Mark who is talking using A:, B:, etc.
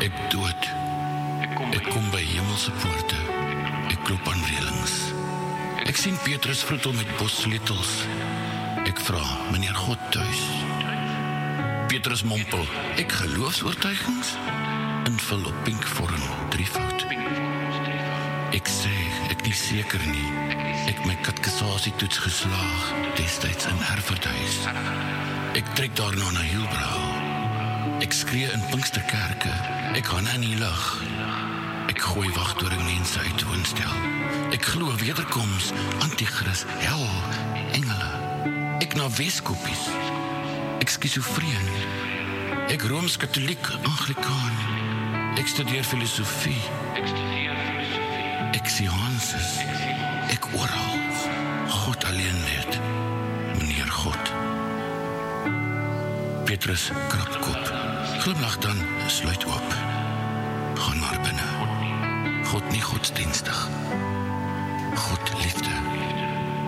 A: Ek dood. Ek kom by hemelse poorte. Ek klop aan reëlings. Ek sien Petrus vroetel met bossleutels. Ek vra, meneer God tuis? Petrus mompel, ek geloofsoortuigings? Invul op pinkvorm, 3-voud. Ek sê, ek nie seker nie. Ek my katekisasietoets geslaag, destyds in Herfordhuis. Ek trek daarna na Hielbrau. Ek skree in Pinksterkerke. Ek gaan in die lug. Ek gooi wagtoring mense uit woonstel. Ek glo wederkoms, antichris, hel, engele. Ek na Weskoppies. Ek skizofreen. Ek Rooms-Katholiek, Anglikaan. Ek studeer filosofie. Ek sien Hanses. Ek oral. God alleen weet. Meneer God. Petrus krap kop. Glimlach dan, sluit oop. Gaan maar binne. God nie godsdienstig.